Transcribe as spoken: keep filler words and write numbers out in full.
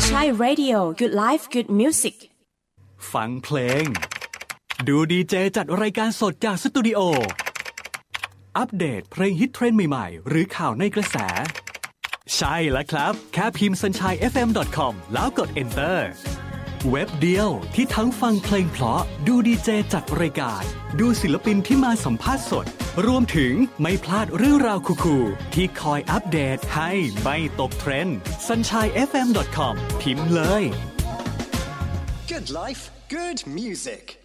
Sunshine Radio Good Life Good Music ฟังเพลงดูดีเจจัดรายการสดจากสตูดิโออัปเดตเพลงฮิตเทรนด์ใหม่ๆหรือข่าวในกระแสใช่แล้วครับแค่พิมพ์ ซันชัย เอฟ เอ็ม ดอท คอม แล้วกด Enter เว็บเดียวที่ทั้งฟังเพลงเพราะดูดีเจจัดรายการดูศิลปินที่มาสัมภาษณ์สดรวมถึงไม่พลาดเรื่องราวคูลๆที่คอยอัปเดตให้ไม่ตกเทรนด์ ซันชัย เอฟ เอ็ม ดอท คอม พิมพ์เลย Good life, good music